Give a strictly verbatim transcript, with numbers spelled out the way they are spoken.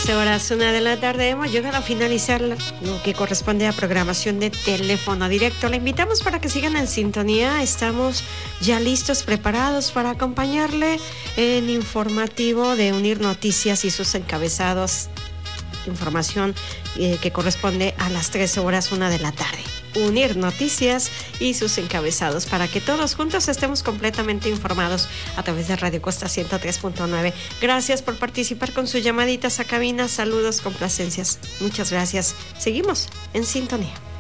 trece horas, una de la tarde, hemos llegado a finalizar lo que corresponde a programación de teléfono directo. Le invitamos para que sigan en sintonía. Estamos ya listos, preparados para acompañarle en informativo de Unir Noticias y sus encabezados. Información eh, que corresponde a las trece horas, una de la tarde. Unir Noticias y sus encabezados para que todos juntos estemos completamente informados a través de Radio Costa ciento tres punto nueve. Gracias por participar con sus llamaditas a cabina. Saludos, complacencias. Muchas gracias. Seguimos en sintonía.